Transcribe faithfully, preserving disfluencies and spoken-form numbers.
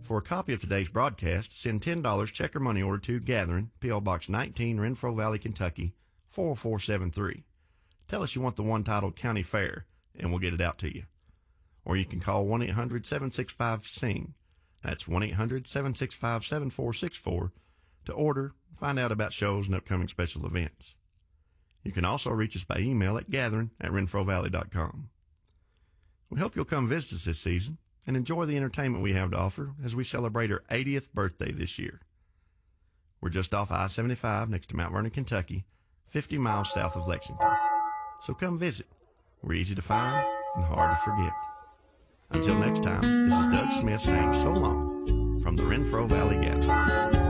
For a copy of today's broadcast, send ten dollars check or money order to Gathering, P O. Box nineteen, Renfro Valley, Kentucky, four four seven three. Tell us you want the one titled County Fair, and we'll get it out to you. Or you can call one eight hundred seven six five S I N G. That's one eight hundred seven six five seven four six four to order, find out about shows and upcoming special events. You can also reach us by email at gathering at renfro valley dot com. We hope you'll come visit us this season and enjoy the entertainment we have to offer as we celebrate our eightieth birthday this year. We're just off I seventy-five next to Mount Vernon, Kentucky, fifty miles south of Lexington. So come visit. We're easy to find and hard to forget. Until next time, this is Doug Smith saying so long from the Renfro Valley Gathering.